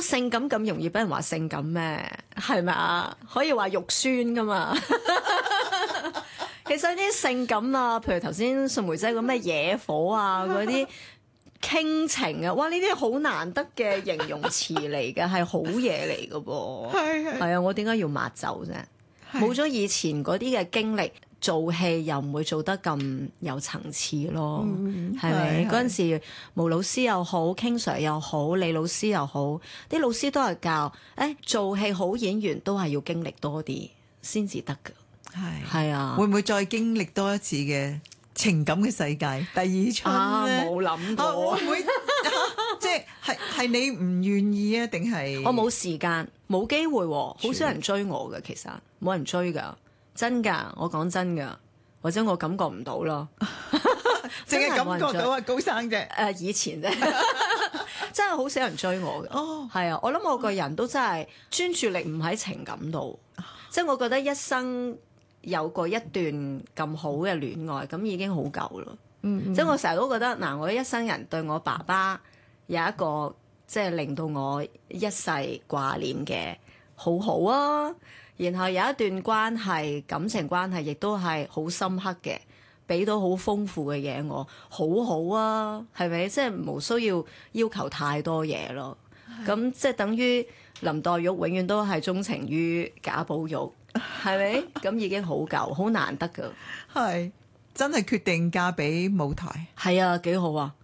性感咁容易俾人話性感咩？係咪啊？可以話肉酸噶嘛？其實啲性感啊，譬如頭先宋梅姐講咩野火啊，嗰啲傾情啊，哇！呢啲好難得嘅形容詞嚟嘅，係好嘢嚟嘅噃。係啊，我點解要抹走啫？冇咗以前嗰啲嘅經歷，做戲又唔會做得咁有層次咯。係咪？嗰陣時，毛老師又好，King Sir 又好，李老師又好，啲老師都係教，做戲好演員都係要經歷多啲先至得㗎。係啊， 會唔會再經歷多一次嘅情感嘅世界第二春咧？ 冇諗過， 會唔會即係你唔願意啊？定係我冇時間，冇機會喎，好少人追我嘅，其實冇人追㗎，真㗎，我講真㗎，或者我感覺唔到咯， 淨係感覺到啊高生啫。 以前啫，真係好少人追我嘅。 哦， 係啊，我諗我個人都真係專注力唔喺情感度，即係我覺得一生有過一段咁好嘅戀愛，咁已經好夠咯。即係我成日都覺得，嗱，我一生人對我爸爸有一個即係令到我一世掛念嘅好好啊。然後有一段關係，感情關係亦都係好深刻嘅，俾到好豐富嘅嘢我，好好啊，係咪？即係無需要求太多嘢咯。咁即係等於林黛玉永遠都係鍾情於賈寶玉，係咪？咁已經好夠，好難得噶。 係真係決定嫁俾舞台。 係啊，幾好啊！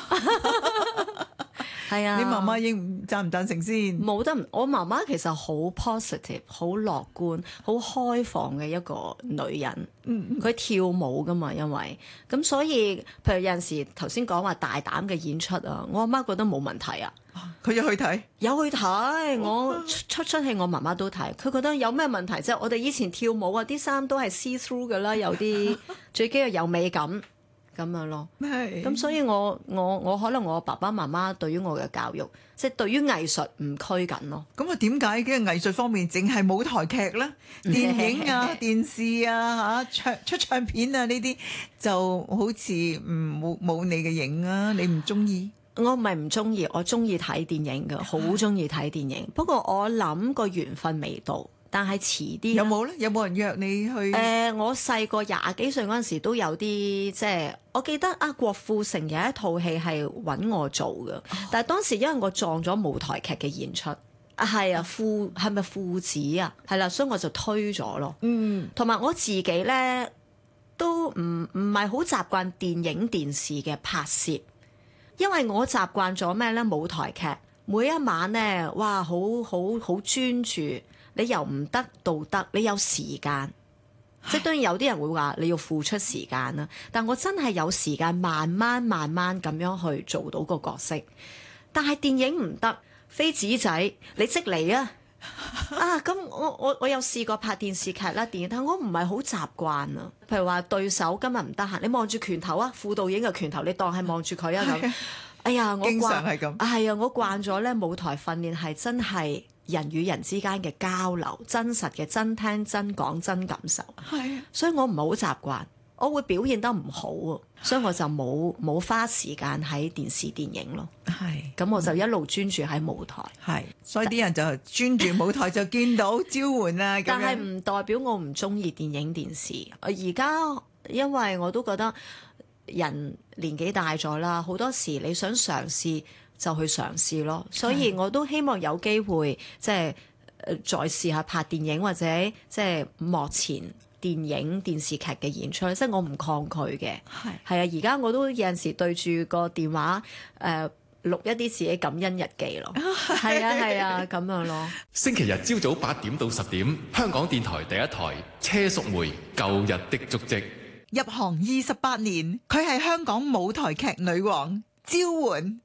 係啊， 你媽媽贊唔贊成先？ 冇得，我媽媽其實好 positive、好樂觀、好開放嘅一個女人。佢跳舞噶嘛，因為咁所以，譬如有陣時頭先講話大膽嘅演出啊，我阿媽覺得冇問題啊。 佢有去睇， 有去睇，我出戲，我媽媽都睇。佢覺得有咩問題啫？我哋以前跳舞啊，啲衫都係 see through 噶啦，有啲最緊要有美感。咁樣咯，咁所以我可能我爸爸媽媽對於我嘅教育，即係對於藝術唔拘謹咯。 咁啊，點解嘅藝術方面淨係舞台劇咧、電影啊、電視啊、出唱片啊呢啲，就好似冇你嘅影啊？你唔中意？ 我唔係唔中意，我中意睇電影㗎，好中意睇電影。不過我諗個緣分未到。但係遲啲有冇咧？有冇人約你去？ 我細個廿幾歲嗰陣時都有啲，即係我記得啊，郭富城有一套戲係揾我做嘅，但係當時因為我撞咗舞台劇嘅演出，係啊，係咪父子啊？係啦，所以我就推咗咯。同埋我自己咧都唔係好習慣電影電視嘅拍攝，因為我習慣咗咩咧？舞台劇每一晚咧，哇，好專注。你由唔得到得，你有時間，即係當然有啲人會話你要付出時間啦。但我真係有時間慢慢咁樣去做到個角色。但係電影唔得，飛紙仔你即嚟啊！咁我有試過拍電視劇啦、電影，但我唔係好習慣啊。譬如話對手今日唔得閒，你望住拳頭啊，副導演嘅拳頭，你當係望住佢啊咁。哎呀，我經常係咁。 係啊，我慣咗咧，舞台訓練係真係人與人之間嘅交流，真實嘅真聽真講真感受。係，所以我唔係好習慣，我會表現得唔好啊，所以我就冇花時間喺電視電影咯。係，咁我就一路專注喺舞台。係， 所以啲人就專注舞台就見到招喚啊。 但係唔代表我唔中意電影電視。而家因為我都覺得人年紀大咗啦，好多時你想嘗試就去嘗試咯，所以我都希望有機會即係再試下拍電影或者即係幕前電影電視劇嘅演出，即係我唔抗拒嘅。係啊，而家我都有陣時對住個電話錄一啲自己感恩日記咯。係啊咁樣咯。 星期日朝早8點到10點，香港電台第一台車淑梅舊日的足跡。 入行28年，佢係香港舞台劇女王招喚。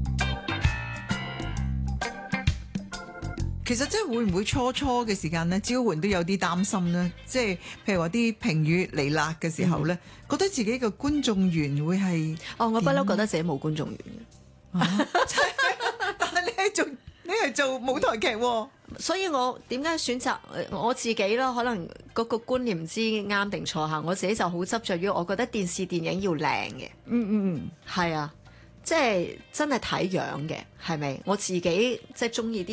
其實即係會唔會初嘅時間咧，招喚都有啲擔心咧？即係譬如話啲評語嚟辣嘅時候咧，覺得自己嘅觀眾緣會係我不嬲覺得自己冇觀眾緣嘅。 但係你係做舞台劇喎， 所以我點解選擇我自己啦？可能嗰個觀念唔知啱定錯下，我自己就好執着於，我覺得電視電影要靚嘅。係啊，即係真係睇樣嘅，係咪？我自己即係中意啲